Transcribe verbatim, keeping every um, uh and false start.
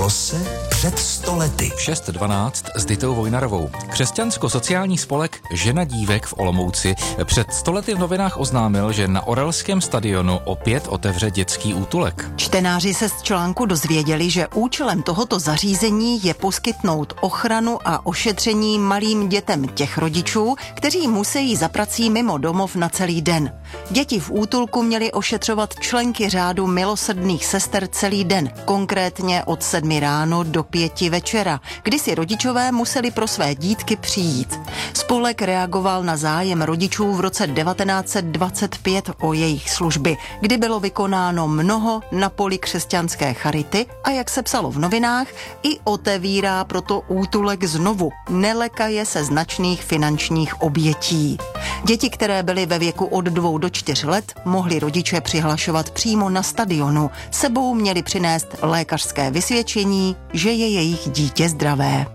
Stalo se před sto lety. šest dvanáct s Ditou Vojnarovou. Křesťansko-sociální spolek Žena dívek v Olomouci před sto lety v novinách oznámil, že na Orelském stadionu opět otevře dětský útulek. Čtenáři se z článku dozvěděli, že účelem tohoto zařízení je poskytnout ochranu a ošetření malým dětem těch rodičů, kteří musí za prací mimo domov na celý den. Děti v útulku měly ošetřovat členky řádu milosrdných sester celý den, konkrétně od sedmi ráno do pěti večera, kdy si rodičové museli pro své dítky přijít. Spolek reagoval na zájem rodičů v roce devatenáct set dvacet pět o jejich služby, kdy bylo vykonáno mnoho na poli křesťanské charity a jak se psalo v novinách, i otevírá proto útulek znovu, nelekaje se značných finančních obětí. Děti, které byly ve věku od dvou do čtyř let, mohli rodiče přihlašovat přímo na stadionu. Sebou měli přinést lékařské vysvědčení, že je jejich dítě zdravé.